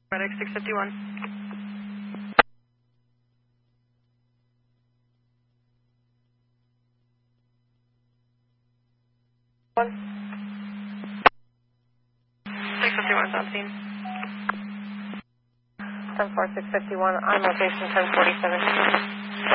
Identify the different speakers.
Speaker 1: Medic 651. One. 651 is on scene.
Speaker 2: 10-4, 651, on location 1047.